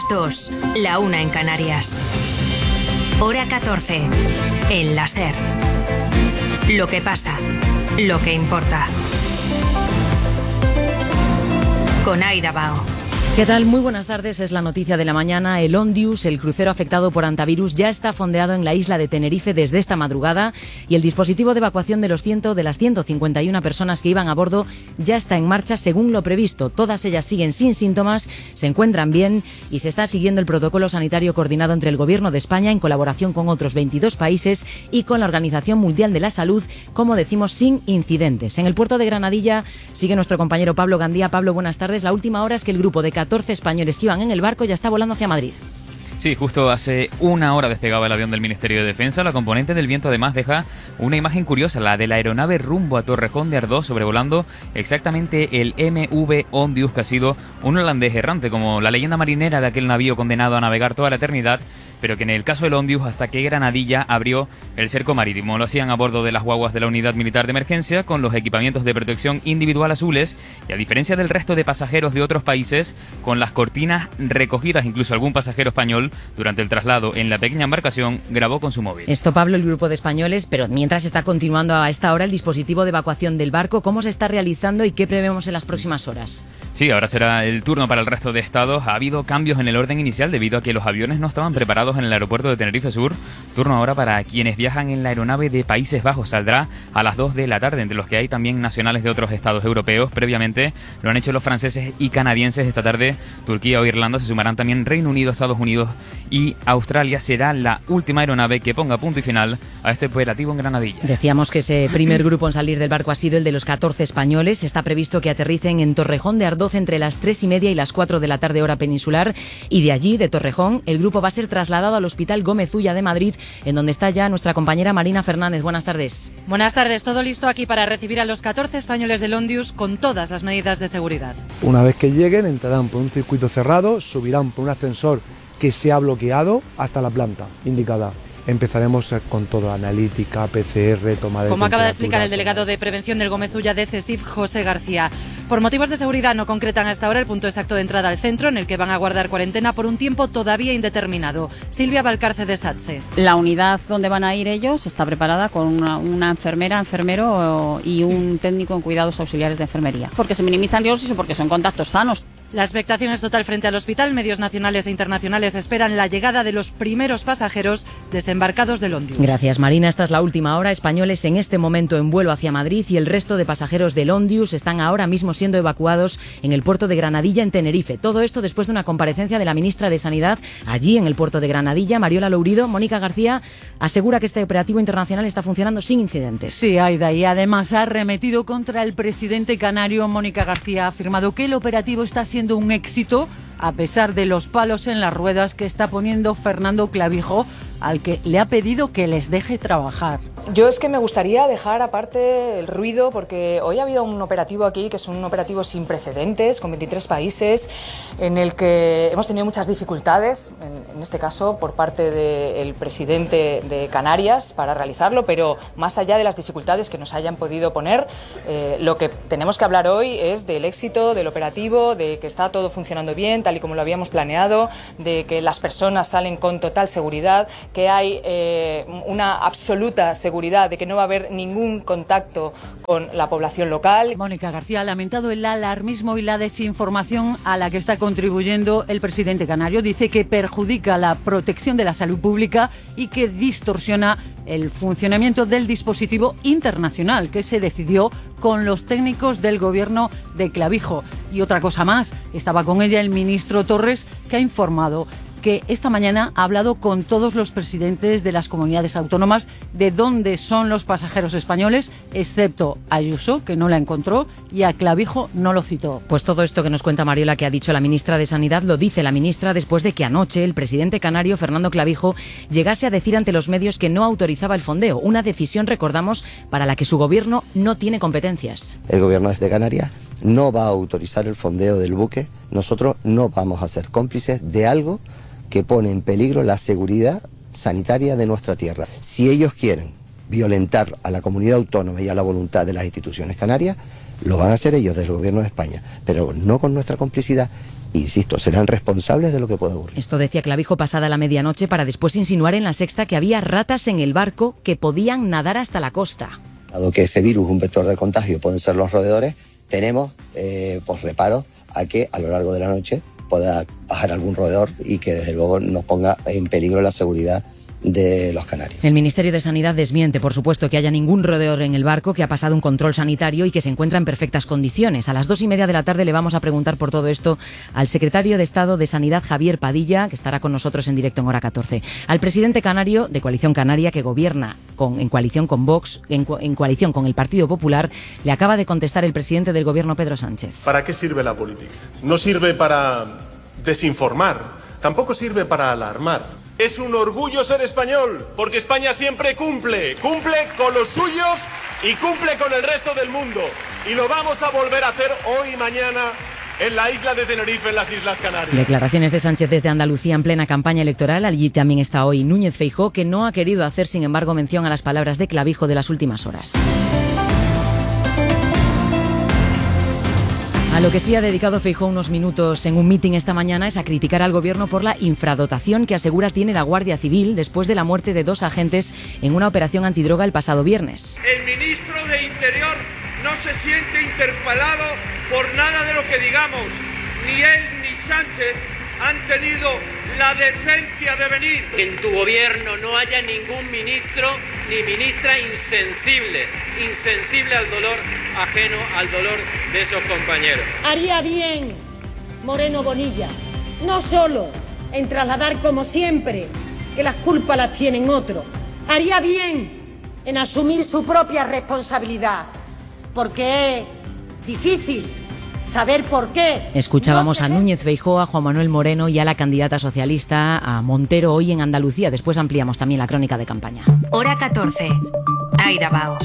las 2, la 1 en Canarias. Hora 14, en la SER. Lo que pasa, lo que importa. Con Aida Bao. ¿Qué tal? Muy buenas tardes, es la noticia de la mañana. El Ondius, el crucero afectado por antivirus, ya está fondeado en la isla de Tenerife desde esta madrugada y el dispositivo de evacuación de las 151 personas que iban a bordo ya está en marcha según lo previsto. Todas ellas siguen sin síntomas, se encuentran bien y se está siguiendo el protocolo sanitario coordinado entre el Gobierno de España en colaboración con otros 22 países y con la Organización Mundial de la Salud, como decimos, sin incidentes. En el puerto de Granadilla sigue nuestro compañero Pablo Gandía. Pablo, buenas tardes. La última hora es que el grupo de 14 españoles que iban en el barco ya está volando hacia Madrid. Sí, justo hace una hora despegaba el avión del Ministerio de Defensa. La componente del viento además deja una imagen curiosa, la de la aeronave rumbo a Torrejón de Ardoz, sobrevolando exactamente el MV Ondius, que ha sido un holandés errante, como la leyenda marinera de aquel navío condenado a navegar toda la eternidad, pero que en el caso del Ondius hasta que Granadilla abrió el cerco marítimo. Lo hacían a bordo de las guaguas de la Unidad Militar de Emergencia, con los equipamientos de protección individual azules, y a diferencia del resto de pasajeros de otros países, con las cortinas recogidas. Incluso algún pasajero español, durante el traslado en la pequeña embarcación, grabó con su móvil. Esto, Pablo, el grupo de españoles, pero mientras está continuando a esta hora el dispositivo de evacuación del barco, ¿cómo se está realizando y qué prevemos en las próximas horas? Sí, ahora será el turno para el resto de estados. Ha habido cambios en el orden inicial debido a que los aviones no estaban preparados en el aeropuerto de Tenerife Sur. Turno ahora para quienes viajan en la aeronave de Países Bajos. Saldrá a las 2 de la tarde, entre los que hay también nacionales de otros estados europeos. Previamente lo han hecho los franceses y canadienses. Esta tarde Turquía o Irlanda, se sumarán también Reino Unido, Estados Unidos y Australia. Será la última aeronave que ponga punto y final a este operativo en Granadilla. Decíamos que ese primer grupo en salir del barco ha sido el de los 14 españoles. Está previsto que aterricen en Torrejón de Ardoz entre las 3:30 y las 4 de la tarde hora peninsular, y de allí, de Torrejón, el grupo va a ser trasladado al Hospital Gómez Ulla de Madrid, en donde está ya nuestra compañera Marina Fernández. Buenas tardes. Buenas tardes, todo listo aquí para recibir a los 14 españoles del Ondius con todas las medidas de seguridad. Una vez que lleguen, entrarán por un circuito cerrado, subirán por un ascensor que se ha bloqueado hasta la planta indicada. Empezaremos con todo, analítica, PCR, toma de... Como acaba de explicar el delegado de prevención del Gómez Ulla de CESIF, José García. Por motivos de seguridad no concretan hasta ahora el punto exacto de entrada al centro, en el que van a guardar cuarentena por un tiempo todavía indeterminado. Silvia Valcarce de SATSE. La unidad donde van a ir ellos está preparada con una enfermera, enfermero y un técnico en cuidados auxiliares de enfermería. Porque se minimizan riesgos y porque son contactos sanos. La expectación es total frente al hospital. Medios nacionales e internacionales esperan la llegada de los primeros pasajeros desembarcados del Ondius. Gracias, Marina. Esta es la última hora. Españoles en este momento en vuelo hacia Madrid y el resto de pasajeros del Ondius están ahora mismo siendo evacuados en el puerto de Granadilla, en Tenerife. Todo esto después de una comparecencia de la ministra de Sanidad allí en el puerto de Granadilla, Mariola Lourido. Mónica García asegura que este operativo internacional está funcionando sin incidentes. Sí, Aida, y además ha arremetido contra el presidente canario. Mónica García ha afirmado que el operativo está siendo un éxito a pesar de los palos en las ruedas que está poniendo Fernando Clavijo, al que le ha pedido que les deje trabajar. Yo es que me gustaría dejar aparte el ruido, porque hoy ha habido un operativo aquí que es un operativo sin precedentes, con 23 países, en el que hemos tenido muchas dificultades, en este caso por parte del presidente de Canarias para realizarlo, pero más allá de las dificultades que nos hayan podido poner, lo que tenemos que hablar hoy es del éxito del operativo, de que está todo funcionando bien, tal y como lo habíamos planeado, de que las personas salen con total seguridad, que hay una absoluta seguridad de que no va a haber ningún contacto con la población local. Mónica García ha lamentado el alarmismo y la desinformación a la que está contribuyendo el presidente canario. Dice que perjudica la protección de la salud pública y que distorsiona el funcionamiento del dispositivo internacional que se decidió con los técnicos del gobierno de Clavijo. Y otra cosa más, estaba con ella el ministro Torres, que ha informado que esta mañana ha hablado con todos los presidentes de las comunidades autónomas de dónde son los pasajeros españoles, excepto a Ayuso, que no la encontró, y a Clavijo no lo citó. Pues todo esto que nos cuenta Mariola, que ha dicho la ministra de Sanidad, lo dice la ministra después de que anoche el presidente canario, Fernando Clavijo, llegase a decir ante los medios que no autorizaba el fondeo. Una decisión, recordamos, para la que su gobierno no tiene competencias. El gobierno de Canarias no va a autorizar el fondeo del buque. Nosotros no vamos a ser cómplices de algo que pone en peligro la seguridad sanitaria de nuestra tierra. Si ellos quieren violentar a la comunidad autónoma y a la voluntad de las instituciones canarias, lo van a hacer ellos desde el gobierno de España, pero no con nuestra complicidad Insisto, serán responsables de lo que pueda ocurrir. Esto decía Clavijo pasada la medianoche para después insinuar en La Sexta que había ratas en el barco que podían nadar hasta la costa. Dado que ese virus, un vector de contagio, pueden ser los roedores, tenemos reparos a que a lo largo de la noche pueda bajar algún roedor y que desde luego nos ponga en peligro la seguridad de los canarios. El Ministerio de Sanidad desmiente, por supuesto, que haya ningún roedor en el barco, que ha pasado un control sanitario y que se encuentra en perfectas condiciones. A las 2:30 de la tarde le vamos a preguntar por todo esto al secretario de Estado de Sanidad, Javier Padilla, que estará con nosotros en directo en Hora 14. Al presidente canario de Coalición Canaria, que gobierna en coalición con Vox, en coalición con el Partido Popular, le acaba de contestar el presidente del Gobierno, Pedro Sánchez. ¿Para qué sirve la política? No sirve para desinformar, tampoco sirve para alarmar. Es un orgullo ser español, porque España siempre cumple con los suyos y cumple con el resto del mundo. Y lo vamos a volver a hacer hoy y mañana en la isla de Tenerife, en las Islas Canarias. Declaraciones de Sánchez desde Andalucía en plena campaña electoral. Allí también está hoy Núñez Feijóo, que no ha querido hacer, sin embargo, mención a las palabras de Clavijo de las últimas horas. A lo que sí ha dedicado Feijóo unos minutos en un mitin esta mañana es a criticar al Gobierno por la infradotación que asegura tiene la Guardia Civil después de la muerte de 2 agentes en una operación antidroga el pasado viernes. El ministro de Interior no se siente interpelado por nada de lo que digamos. Ni él ni Sánchez han tenido la decencia de venir. Que en tu gobierno no haya ningún ministro ni ministra insensible al dolor ajeno al dolor de esos compañeros. Haría bien Moreno Bonilla, no solo en trasladar como siempre que las culpas las tienen otros, haría bien en asumir su propia responsabilidad, porque es difícil saber por qué. Escuchábamos a Núñez Feijóo, a Juan Manuel Moreno y a la candidata socialista, a Montero, hoy en Andalucía. Después ampliamos también la crónica de campaña. Hora 14. Aida Bao.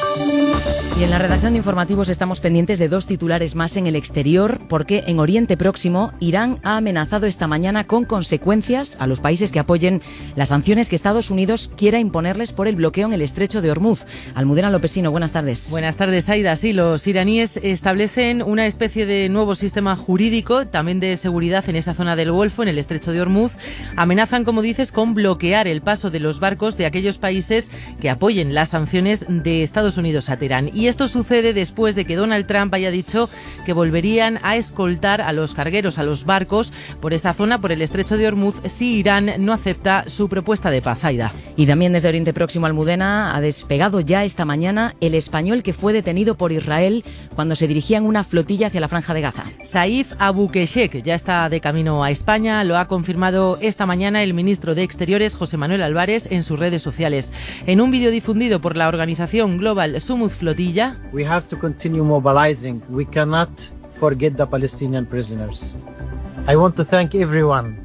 Y en la redacción de informativos estamos pendientes de 2 titulares más en el exterior, porque en Oriente Próximo Irán ha amenazado esta mañana con consecuencias a los países que apoyen las sanciones que Estados Unidos quiera imponerles por el bloqueo en el estrecho de Hormuz. Almudena Lopesino, buenas tardes. Buenas tardes, Aida. Sí, los iraníes establecen una especie de nuevo sistema jurídico, también de seguridad en esa zona del Golfo, en el estrecho de Hormuz. Amenazan, como dices, con bloquear el paso de los barcos de aquellos países que apoyen las sanciones de Estados Unidos a Teherán. Y esto sucede después de que Donald Trump haya dicho que volverían a escoltar a los cargueros, a los barcos, por esa zona, por el estrecho de Hormuz, si Irán no acepta su propuesta de paz. Aida. Y también desde Oriente Próximo, Almudena, ha despegado ya esta mañana el español que fue detenido por Israel cuando se dirigía en una flotilla hacia la Franja de Gaza. Saif Abukeshek ya está de camino a España, lo ha confirmado esta mañana el ministro de Exteriores, José Manuel Álvarez, en sus redes sociales. En un vídeo difundido por la organización Global Sumud Flotilla, We have to continue mobilizing. We cannot forget the Palestinian prisoners. I want to thank everyone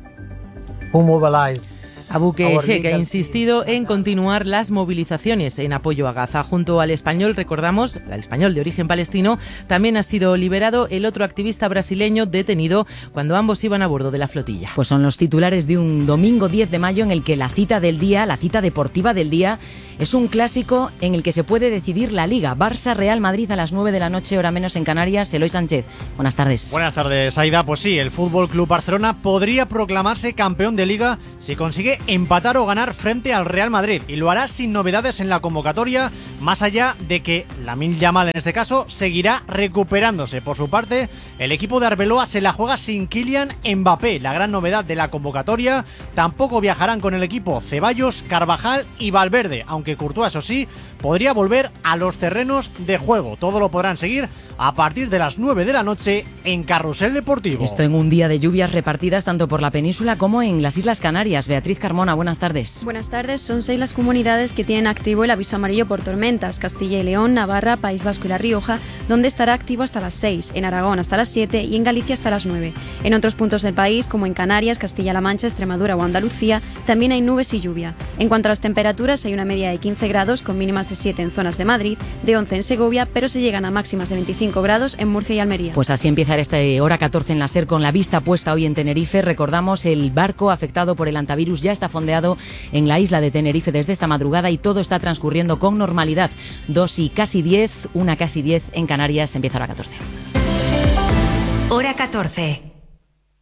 who mobilized. Abukeshek ha insistido en continuar las movilizaciones en apoyo a Gaza. Junto al español, recordamos, al español de origen palestino, también ha sido liberado el otro activista brasileño detenido cuando ambos iban a bordo de la flotilla. Pues son los titulares de un domingo 10 de mayo en el que la cita del día, la cita deportiva del día, es un clásico en el que se puede decidir la Liga. Barça-Real Madrid a las 9 de la noche, hora menos en Canarias. Eloy Sánchez, buenas tardes. Buenas tardes, Aida. Pues sí, el Fútbol Club Barcelona podría proclamarse campeón de Liga si consigue empatar o ganar frente al Real Madrid, y lo hará sin novedades en la convocatoria, más allá de que Lamine Yamal, en este caso, seguirá recuperándose. Por su parte, el equipo de Arbeloa se la juega sin Kylian Mbappé, la gran novedad de la convocatoria. Tampoco viajarán con el equipo Ceballos, Carvajal y Valverde, aunque Courtois, eso sí, podría volver a los terrenos de juego. Todo lo podrán seguir a partir de las 9 de la noche en Carrusel Deportivo. Esto en un día de lluvias repartidas tanto por la península como en las Islas Canarias. Beatriz Carmona, buenas tardes. Buenas tardes. Son 6 las comunidades que tienen activo el aviso amarillo por tormentas: Castilla y León, Navarra, País Vasco y La Rioja, donde estará activo hasta las 6, en Aragón hasta las 7 y en Galicia hasta las 9. En otros puntos del país, como en Canarias, Castilla-La Mancha, Extremadura o Andalucía, también hay nubes y lluvia. En cuanto a las temperaturas, hay una media de 15 grados con mínimas de 7 en zonas de Madrid, de 11 en Segovia, pero se llegan a máximas de 25 grados en Murcia y Almería. Pues así empieza esta hora 14 en la SER, con la vista puesta hoy en Tenerife. Recordamos, el barco afectado por el antivirus ya está fondeado en la isla de Tenerife desde esta madrugada y todo está transcurriendo con normalidad. 2 y casi 10, 1 casi 10 en Canarias. Empieza hora 14. Hora 14.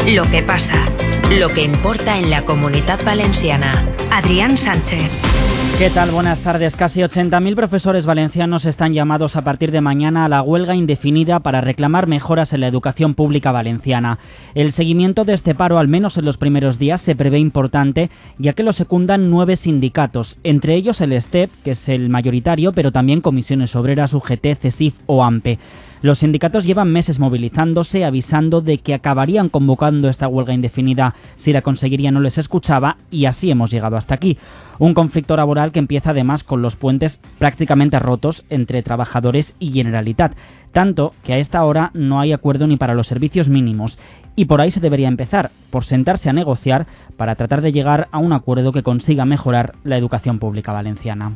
Lo que pasa, lo que importa en la Comunitat Valenciana. Adrián Sánchez. ¿Qué tal? Buenas tardes. Casi 80.000 profesores valencianos están llamados a partir de mañana a la huelga indefinida para reclamar mejoras en la educación pública valenciana. El seguimiento de este paro, al menos en los primeros días, se prevé importante, ya que lo secundan 9 sindicatos, entre ellos el STEP, que es el mayoritario, pero también Comisiones Obreras, UGT, CESIF o AMPE. Los sindicatos llevan meses movilizándose, avisando de que acabarían convocando esta huelga indefinida si la Consellería no les escuchaba, y así hemos llegado hasta aquí. Un conflicto laboral que empieza además con los puentes prácticamente rotos entre trabajadores y Generalitat, tanto que a esta hora no hay acuerdo ni para los servicios mínimos. Y por ahí se debería empezar, por sentarse a negociar para tratar de llegar a un acuerdo que consiga mejorar la educación pública valenciana.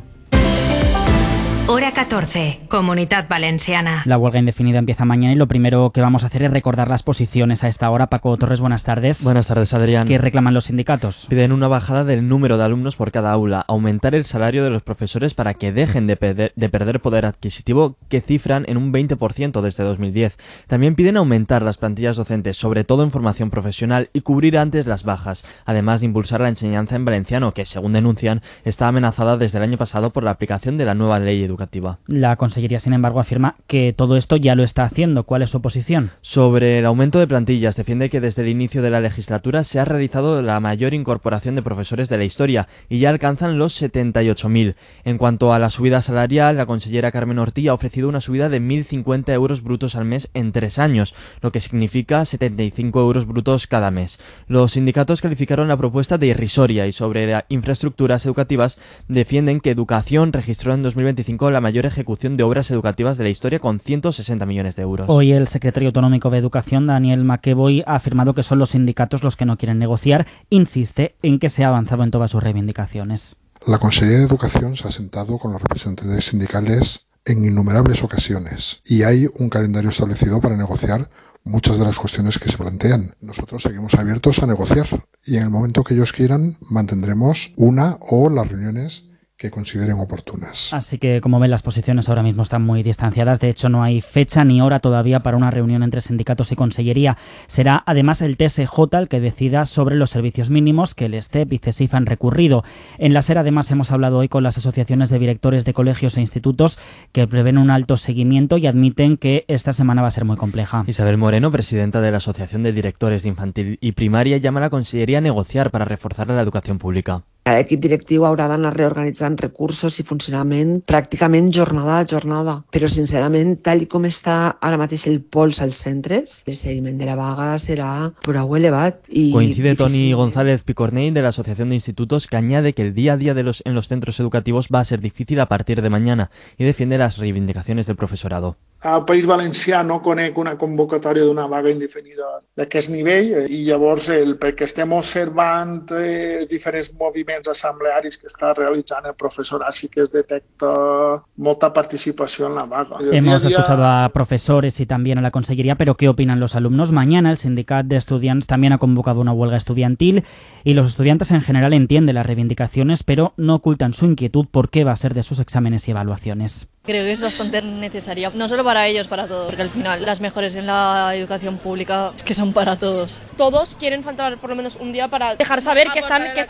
Hora 14, Comunitat Valenciana. La huelga indefinida empieza mañana y lo primero que vamos a hacer es recordar las posiciones a esta hora. Paco Torres, buenas tardes. Buenas tardes, Adrián. ¿Qué reclaman los sindicatos? Piden una bajada del número de alumnos por cada aula, aumentar el salario de los profesores para que dejen de perder poder adquisitivo, que cifran en un 20% desde 2010. También piden aumentar las plantillas docentes, sobre todo en formación profesional, y cubrir antes las bajas, además de impulsar la enseñanza en valenciano, que según denuncian está amenazada desde el año pasado por la aplicación de la nueva ley educativa. La Consellería, sin embargo, afirma que todo esto ya lo está haciendo. ¿Cuál es su posición? Sobre el aumento de plantillas, defiende que desde el inicio de la legislatura se ha realizado la mayor incorporación de profesores de la historia y ya alcanzan los 78.000. En cuanto a la subida salarial, la consellera Carmen Ortí ha ofrecido una subida de 1.050 euros brutos al mes en 3 años, lo que significa 75 euros brutos cada mes. Los sindicatos calificaron la propuesta de irrisoria y sobre infraestructuras educativas defienden que Educación registró en 2025 la mayor ejecución de obras educativas de la historia con 160 millones de euros. Hoy el secretario autonómico de Educación, Daniel McEvoy, ha afirmado que son los sindicatos los que no quieren negociar. Insiste en que se ha avanzado en todas sus reivindicaciones. La Consellería de Educación se ha sentado con los representantes sindicales en innumerables ocasiones y hay un calendario establecido para negociar muchas de las cuestiones que se plantean. Nosotros seguimos abiertos a negociar y en el momento que ellos quieran mantendremos una o las reuniones que consideren oportunas. Así que, como ven, las posiciones ahora mismo están muy distanciadas. De hecho, no hay fecha ni hora todavía para una reunión entre sindicatos y Consellería. Será además el TSJ el que decida sobre los servicios mínimos que el STEP y CESIF han recurrido. En la SER, además, hemos hablado hoy con las asociaciones de directores de colegios e institutos que prevén un alto seguimiento y admiten que esta semana va a ser muy compleja. Isabel Moreno, presidenta de la Asociación de Directores de Infantil y Primaria, llama a la Consellería a negociar para reforzar la educación pública. L'equip directiu haurà d'anar reorganitzant recursos i funcionament pràcticament jornada a jornada, però sincerament, tal com està ara mateix el pols als centres, el seguiment de la vaga serà prou elevat. Coincide Toni González Picornell de la Asociación de Institutos, que añade que el día a día en los centros educativos va a ser difícil a partir de mañana y defiende las reivindicacions del profesorado. Al País Valencià no conec una convocatòria d'una vaga indefinida d'aquest nivell i llavors perquè estem observant diferents moviments assemblearis que està realitzant el professorat sí que es detecta molta participació en la vaga. Hemos escuchado a profesores y también a la Consellería, pero ¿qué opinan los alumnos? Mañana el Sindicat de Estudiants también ha convocado una huelga estudiantil y los estudiantes en general entienden las reivindicaciones, pero no ocultan su inquietud por qué va a ser de sus exámenes y evaluaciones. Creo que es bastante necesaria, no solo para ellos, para todos, porque al final las mejores en la educación pública es que son para todos. Todos quieren faltar por lo menos un día para dejar saber que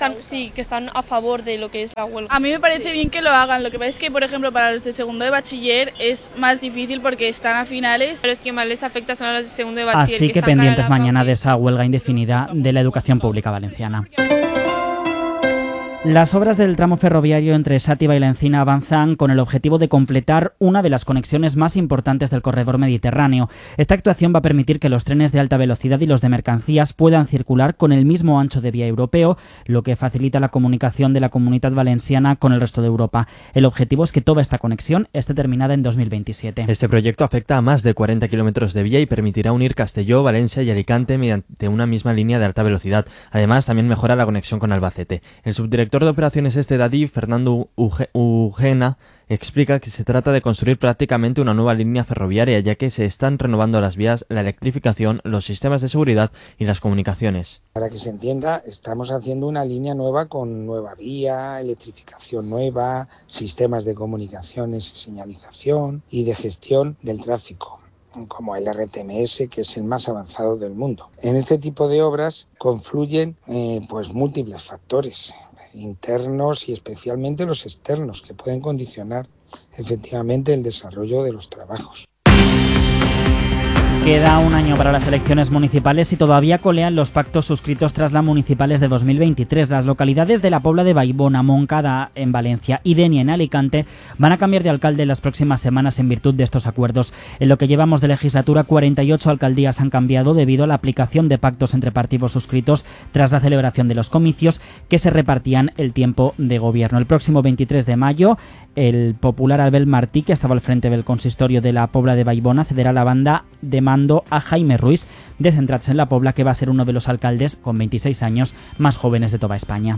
están a favor de lo que es la huelga. A mí me parece bien que lo hagan, lo que pasa es que, por ejemplo, para los de segundo de bachiller es más difícil porque están a finales. Pero es que más les afecta son a los de segundo de bachiller. Así que pendientes mañana de esa huelga indefinida de la educación pública valenciana. Las obras del tramo ferroviario entre Xàtiva y La Encina avanzan con el objetivo de completar una de las conexiones más importantes del corredor mediterráneo. Esta actuación va a permitir que los trenes de alta velocidad y los de mercancías puedan circular con el mismo ancho de vía europeo, lo que facilita la comunicación de la Comunitat Valenciana con el resto de Europa. El objetivo es que toda esta conexión esté terminada en 2027. Este proyecto afecta a más de 40 kilómetros de vía y permitirá unir Castelló, Valencia y Alicante mediante una misma línea de alta velocidad. Además, también mejora la conexión con Albacete. El subdirector de operaciones DADI, Fernando Ugena, explica que se trata de construir prácticamente una nueva línea ferroviaria, ya que se están renovando las vías, la electrificación, los sistemas de seguridad y las comunicaciones. Para que se entienda, estamos haciendo una línea nueva con nueva vía, electrificación nueva, sistemas de comunicaciones y señalización y de gestión del tráfico. como el RTMS, que es el más avanzado del mundo. En este tipo de obras confluyen pues múltiples factores internos y especialmente los externos, que pueden condicionar efectivamente el desarrollo de los trabajos. Queda un año para las elecciones municipales y todavía colean los pactos suscritos tras las municipales de 2023. Las localidades de la Pobla de Vallbona, Moncada en Valencia y Denia en Alicante van a cambiar de alcalde en las próximas semanas en virtud de estos acuerdos. En lo que llevamos de legislatura, 48 alcaldías han cambiado debido a la aplicación de pactos entre partidos suscritos tras la celebración de los comicios que se repartían el tiempo de gobierno. El próximo 23 de mayo, el popular Albert Martí, que estaba al frente del consistorio de la Pobla de Vallbona, cederá la banda de mando a Jaime Ruiz, de centrarse en la Pobla, que va a ser uno de los alcaldes con 26 años más jóvenes de toda España.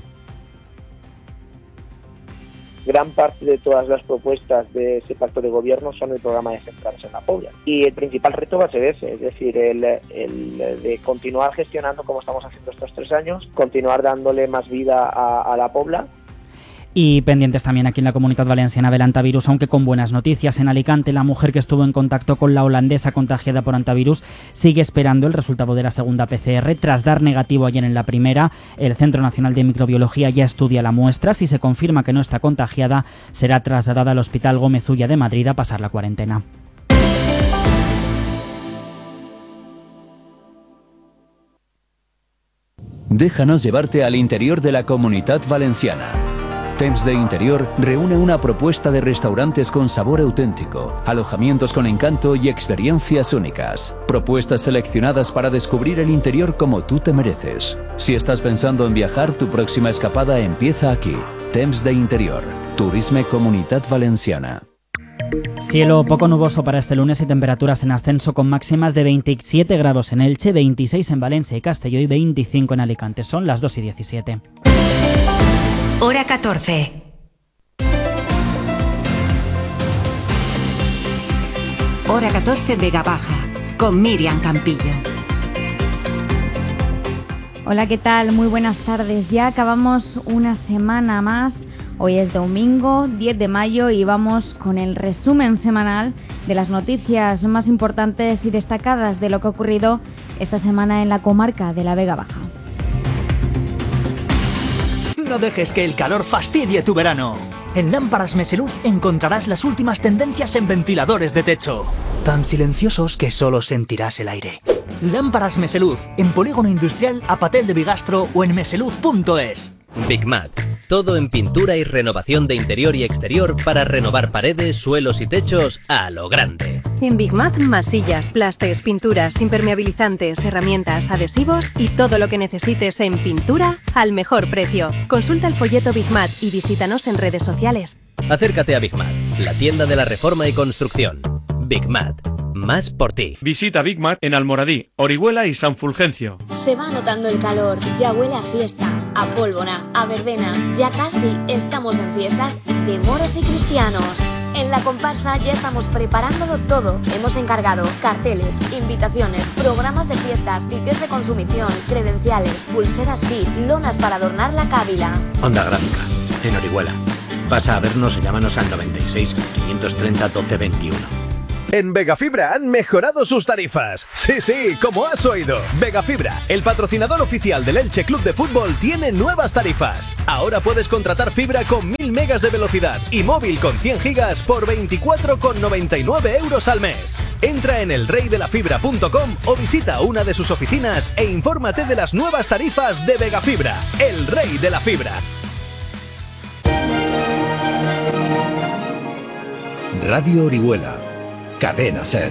Gran parte de todas las propuestas de ese pacto de gobierno son el programa de centrarse en la Pobla. Y el principal reto va a ser ese, es decir, el de continuar gestionando como estamos haciendo estos 3 años, continuar dándole más vida a la Pobla. Y pendientes también aquí en la Comunidad Valenciana del antivirus, aunque con buenas noticias. En Alicante, la mujer que estuvo en contacto con la holandesa contagiada por antivirus sigue esperando el resultado de la segunda PCR. Tras dar negativo ayer en la primera, el Centro Nacional de Microbiología ya estudia la muestra. Si se confirma que no está contagiada, será trasladada al Hospital Gómez Ulla de Madrid a pasar la cuarentena. Déjanos llevarte al interior de la Comunidad Valenciana. Temps de Interior reúne una propuesta de restaurantes con sabor auténtico, alojamientos con encanto y experiencias únicas. Propuestas seleccionadas para descubrir el interior como tú te mereces. Si estás pensando en viajar, tu próxima escapada empieza aquí. Temps de Interior. Turisme Comunitat Valenciana. Cielo poco nuboso para este lunes y temperaturas en ascenso con máximas de 27 grados en Elche, 26 en Valencia y Castelló y 25 en Alicante. Son las 2:17. Hora 14. Hora 14 Vega Baja, con Miriam Campillo. Hola, ¿qué tal? Muy buenas tardes. Ya acabamos una semana más. Hoy es domingo, 10 de mayo, y vamos con el resumen semanal de las noticias más importantes y destacadas de lo que ha ocurrido esta semana en la comarca de la Vega Baja. No dejes que el calor fastidie tu verano. En Lámparas Meseluz encontrarás las últimas tendencias en ventiladores de techo, tan silenciosos que solo sentirás el aire. Lámparas Meseluz, en Polígono Industrial Apatel de Bigastro o en meseluz.es. Bigmat, todo en pintura y renovación de interior y exterior para renovar paredes, suelos y techos a lo grande. En Bigmat, masillas, plastes, pinturas, impermeabilizantes, herramientas, adhesivos y todo lo que necesites en pintura al mejor precio. Consulta el folleto Bigmat y visítanos en redes sociales. Acércate a Bigmat, la tienda de la reforma y construcción. Bigmat, más por ti. Visita Bigmat en Almoradí, Orihuela y San Fulgencio. Se va notando el calor, ya huele a fiesta, a pólvora, a verbena. Ya casi estamos en fiestas de moros y cristianos. En la comparsa ya estamos preparándolo todo. Hemos encargado carteles, invitaciones, programas de fiestas, tickets de consumición, credenciales, pulseras VIP, lonas para adornar la cábila. Onda Gráfica, en Orihuela. Pasa a vernos o llámanos al 96 530 1221. En Vegafibra han mejorado sus tarifas. Sí, como has oído. Vegafibra, el patrocinador oficial del Elche Club de Fútbol, tiene nuevas tarifas. Ahora puedes contratar fibra con 1000 megas de velocidad y móvil con 100 gigas por 24,99 euros al mes. Entra en elreydelafibra.com o visita una de sus oficinas e infórmate de las nuevas tarifas de Vegafibra, el rey de la fibra. Radio Orihuela. Cadena SER.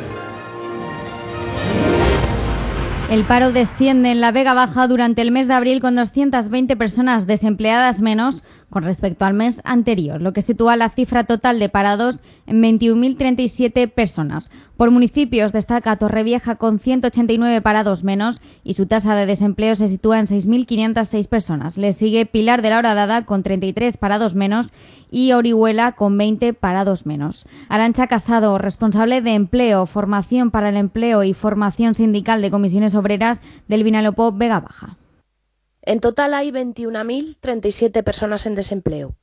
El paro desciende en la Vega Baja durante el mes de abril con 220 personas desempleadas menos con respecto al mes anterior, lo que sitúa la cifra total de parados en 21.037 personas. Por municipios destaca Torrevieja con 189 parados menos y su tasa de desempleo se sitúa en 6.506 personas. Le sigue Pilar de la Horadada con 33 parados menos y Orihuela con 20 parados menos. Arantxa Casado, responsable de Empleo, Formación para el Empleo y Formación Sindical de Comisiones Obreras del Vinalopó Vega Baja. En total hay 21.037 personas en desempleo.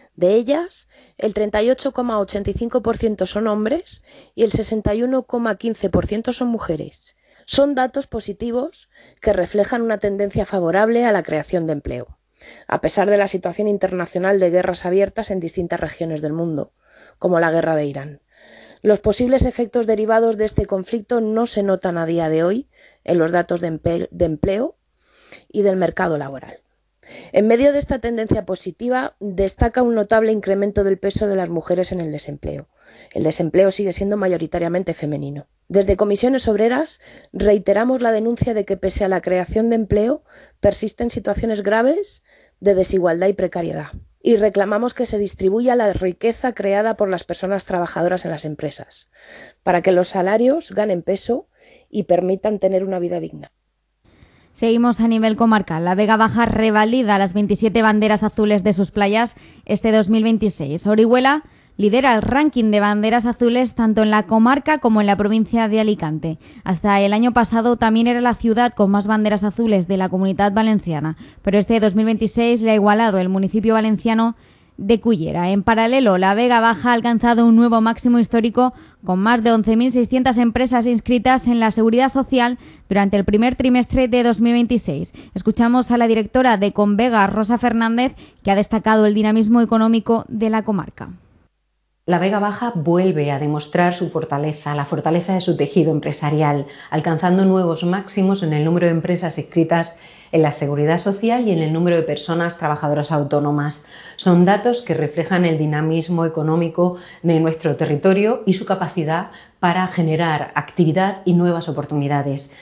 De ellas, el 38,85% son hombres y el 61,15% son mujeres. Son datos positivos que reflejan una tendencia favorable a la creación de empleo, a pesar de la situación internacional de guerras abiertas en distintas regiones del mundo, como la guerra de Irán. Los posibles efectos derivados de este conflicto no se notan a día de hoy en los datos de empleo y del mercado laboral. En medio de esta tendencia positiva, destaca un notable incremento del peso de las mujeres en el desempleo. El desempleo sigue siendo mayoritariamente femenino. Desde Comisiones Obreras reiteramos la denuncia de que, pese a la creación de empleo, persisten situaciones graves de desigualdad y precariedad. Y reclamamos que se distribuya la riqueza creada por las personas trabajadoras en las empresas, para que los salarios ganen peso y permitan tener una vida digna. Seguimos a nivel comarcal. La Vega Baja revalida las 27 banderas azules de sus playas este 2026. Orihuela lidera el ranking de banderas azules tanto en la comarca como en la provincia de Alicante. Hasta el año pasado también era la ciudad con más banderas azules de la Comunidad Valenciana, pero este 2026 le ha igualado el municipio valenciano de Cullera. En paralelo, la Vega Baja ha alcanzado un nuevo máximo histórico con más de 11.600 empresas inscritas en la Seguridad Social durante el primer trimestre de 2026. Escuchamos a la directora de Convega, Rosa Fernández, que ha destacado el dinamismo económico de la comarca. La Vega Baja vuelve a demostrar su fortaleza, la fortaleza de su tejido empresarial, alcanzando nuevos máximos en el número de empresas inscritas en la Seguridad Social y en el número de personas trabajadoras autónomas. Son datos que reflejan el dinamismo económico de nuestro territorio y su capacidad para generar actividad y nuevas oportunidades.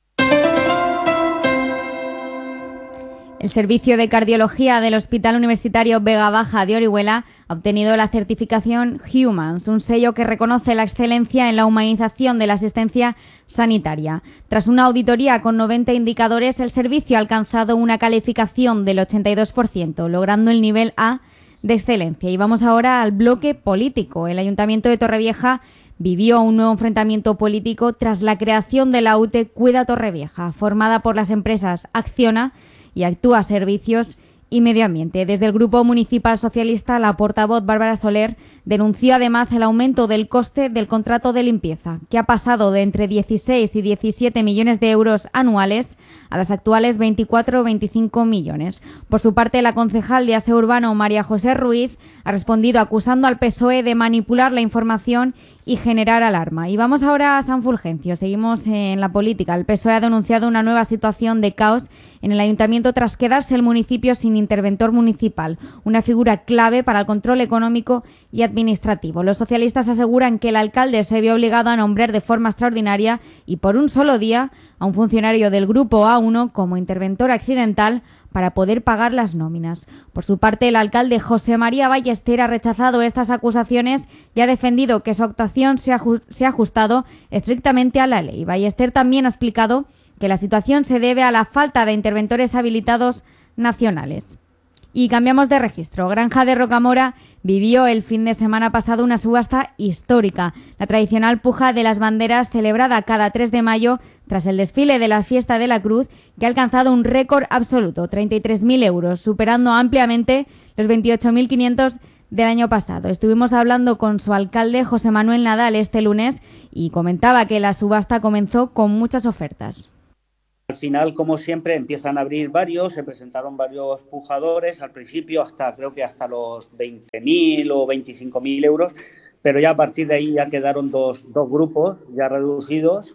El Servicio de Cardiología del Hospital Universitario Vega Baja de Orihuela ha obtenido la certificación Humans, un sello que reconoce la excelencia en la humanización de la asistencia sanitaria. Tras una auditoría con 90 indicadores, el servicio ha alcanzado una calificación del 82%, logrando el nivel A de excelencia. Y vamos ahora al bloque político. El Ayuntamiento de Torrevieja vivió un nuevo enfrentamiento político tras la creación de la UTE Cuida Torrevieja, formada por las empresas Acciona y Actúa Servicios y Medio Ambiente. Desde el Grupo Municipal Socialista, la portavoz Bárbara Soler denunció además el aumento del coste del contrato de limpieza, que ha pasado de entre 16 y 17 millones de euros anuales a las actuales 24 o 25 millones. Por su parte, la concejal de Aseo Urbano, María José Ruiz, ha respondido acusando al PSOE de manipular la información y generar alarma. Y vamos ahora a San Fulgencio. Seguimos en la política. El PSOE ha denunciado una nueva situación de caos en el ayuntamiento tras quedarse el municipio sin interventor municipal, una figura clave para el control económico y administrativo. Los socialistas aseguran que el alcalde se vio obligado a nombrar de forma extraordinaria y por un solo día a un funcionario del Grupo A1 como interventor accidental para poder pagar las nóminas. Por su parte, el alcalde José María Ballester ha rechazado estas acusaciones y ha defendido que su actuación se ha ajustado estrictamente a la ley. Ballester también ha explicado que la situación se debe a la falta de interventores habilitados nacionales. Y cambiamos de registro. Granja de Rocamora vivió el fin de semana pasado una subasta histórica, la tradicional puja de las banderas celebrada cada 3 de mayo tras el desfile de la Fiesta de la Cruz, que ha alcanzado un récord absoluto, 33.000 euros, superando ampliamente los 28.500 del año pasado. Estuvimos hablando con su alcalde, José Manuel Nadal, este lunes y comentaba que la subasta comenzó con muchas ofertas. Al final, como siempre, empiezan a abrir varios, se presentaron varios pujadores, al principio creo que hasta los 20.000 o 25.000 euros, pero ya a partir de ahí ya quedaron dos grupos ya reducidos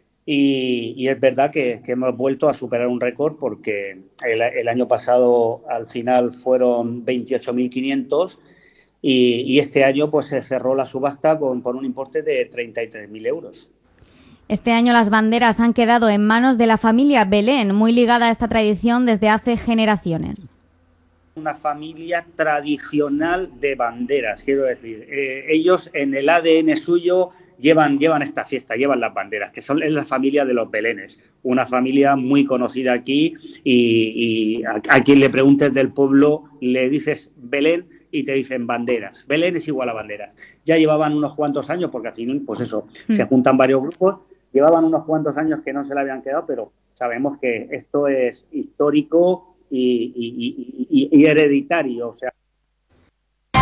y es verdad que hemos vuelto a superar un récord porque el año pasado al final fueron 28.500 y este año pues se cerró la subasta por un importe de 33.000 euros. Este año las banderas han quedado en manos de la familia Belén, muy ligada a esta tradición desde hace generaciones. Una familia tradicional de banderas, quiero decir. Ellos en el ADN suyo llevan esta fiesta, llevan las banderas, que es la familia de los Belénes, una familia muy conocida aquí y a quien le preguntes del pueblo le dices Belén y te dicen banderas. Belén es igual a banderas. Ya llevaban unos cuantos años, porque al final, pues eso, se juntan varios grupos. Llevaban unos cuantos años que no se le habían quedado, pero sabemos que esto es histórico y hereditario. O sea.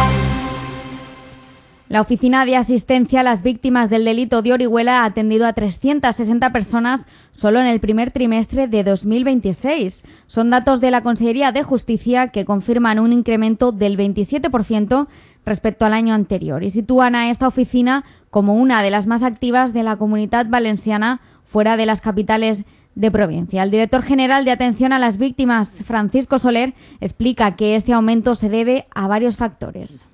La Oficina de Asistencia a las Víctimas del Delito de Orihuela ha atendido a 360 personas solo en el primer trimestre de 2026. Son datos de la Consellería de Justicia que confirman un incremento del 27% respecto al año anterior y sitúan a esta oficina como una de las más activas de la Comunitat Valenciana fuera de las capitales de provincia. El director general de Atención a las Víctimas, Francisco Soler, explica que este aumento se debe a varios factores.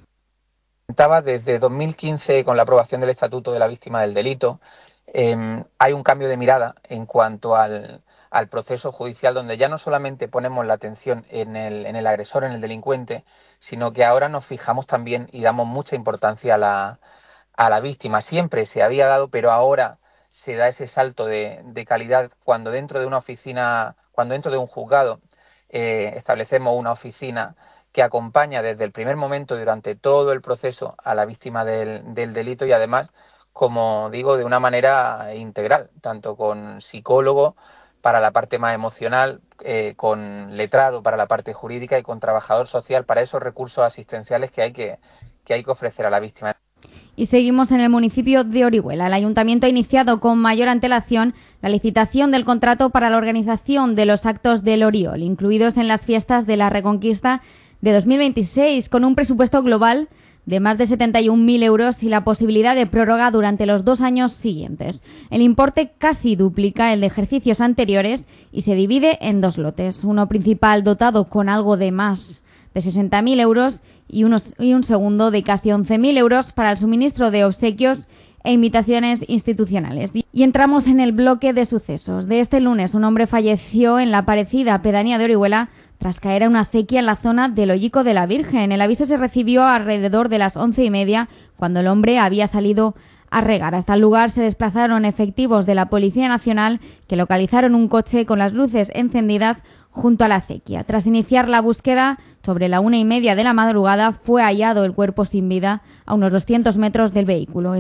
Desde 2015, con la aprobación del Estatuto de la Víctima del Delito, hay un cambio de mirada en cuanto al proceso judicial, donde ya no solamente ponemos la atención en el agresor, en el delincuente, sino que ahora nos fijamos también y damos mucha importancia a la víctima. Siempre se había dado, pero ahora se da ese salto de calidad cuando dentro de una oficina, cuando dentro de un juzgado establecemos una oficina que acompaña desde el primer momento y durante todo el proceso a la víctima del delito y además, como digo, de una manera integral, tanto con psicólogo para la parte más emocional, con letrado para la parte jurídica y con trabajador social para esos recursos asistenciales que hay que ofrecer a la víctima. Y seguimos en el municipio de Orihuela. El Ayuntamiento ha iniciado con mayor antelación la licitación del contrato para la organización de los actos del Oriol, incluidos en las fiestas de la Reconquista de 2026, con un presupuesto global de más de 71.000 euros y la posibilidad de prórroga durante los 2 años siguientes. El importe casi duplica el de ejercicios anteriores y se divide en 2 lotes, uno principal dotado con algo de más de 60.000 euros y un segundo de casi 11.000 euros para el suministro de obsequios e invitaciones institucionales. Y entramos en el bloque de sucesos. De este lunes, un hombre falleció en la parecida pedanía de Orihuela tras caer a una acequia en la zona del Hollico de la Virgen. El aviso se recibió alrededor de las 11:30, cuando el hombre había salido a regar. Hasta el lugar se desplazaron efectivos de la Policía Nacional que localizaron un coche con las luces encendidas junto a la acequia. Tras iniciar la búsqueda, sobre la 1:30 de la madrugada fue hallado el cuerpo sin vida a unos 200 metros del vehículo.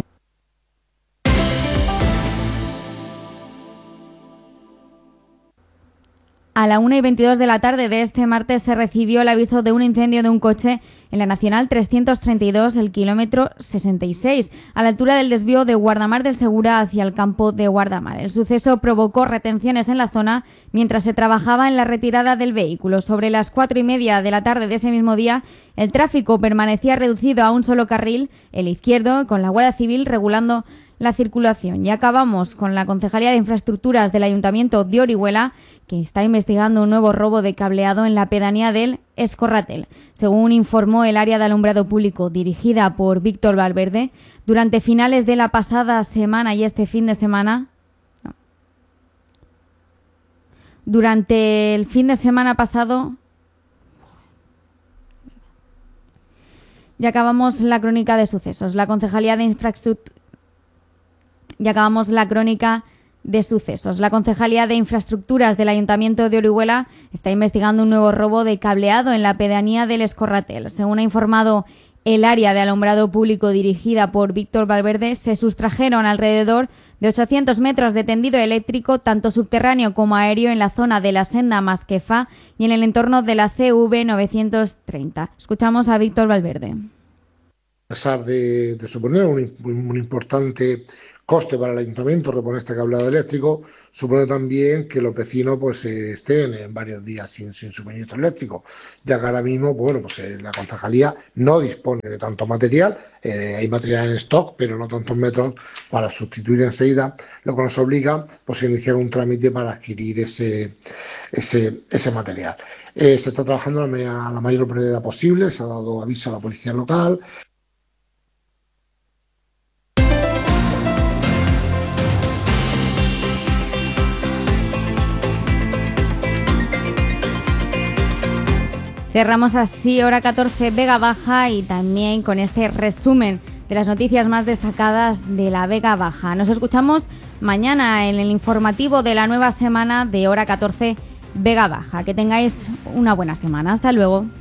A la 1:22 de la tarde de este martes se recibió el aviso de un incendio de un coche en la Nacional 332, el kilómetro 66, a la altura del desvío de Guardamar del Segura hacia el campo de Guardamar. El suceso provocó retenciones en la zona mientras se trabajaba en la retirada del vehículo. Sobre las 4:30 de la tarde de ese mismo día, el tráfico permanecía reducido a un solo carril, el izquierdo, con la Guardia Civil regulando la circulación. Y acabamos con la Concejalía de Infraestructuras del Ayuntamiento de Orihuela, que está investigando un nuevo robo de cableado en la pedanía del Escorratel. Según informó el área de alumbrado público dirigida por Víctor Valverde, durante finales de la pasada semana y este fin de semana, durante el fin de semana pasado, ya acabamos la crónica de sucesos. La Concejalía de Infraestructuras, ya acabamos la crónica de sucesos. La Concejalía de Infraestructuras del Ayuntamiento de Orihuela está investigando un nuevo robo de cableado en la pedanía del Escorratel. Según ha informado el área de alumbrado público dirigida por Víctor Valverde, se sustrajeron alrededor de 800 metros de tendido eléctrico, tanto subterráneo como aéreo, en la zona de la senda Masquefa y en el entorno de la CV 930. Escuchamos a Víctor Valverde. A pesar de suponer un importante coste para el ayuntamiento reponer este cableado eléctrico, supone también que los vecinos pues estén en varios días sin suministro eléctrico, ya que ahora mismo la concejalía no dispone de tanto material, hay material en stock, pero no tantos metros para sustituir enseguida, lo que nos obliga a iniciar un trámite para adquirir ese material. Se está trabajando a la mayor brevedad posible, se ha dado aviso a la policía local. Cerramos así hora 14 Vega Baja y también con este resumen de las noticias más destacadas de la Vega Baja. Nos escuchamos mañana en el informativo de la nueva semana de hora 14 Vega Baja. Que tengáis una buena semana. Hasta luego.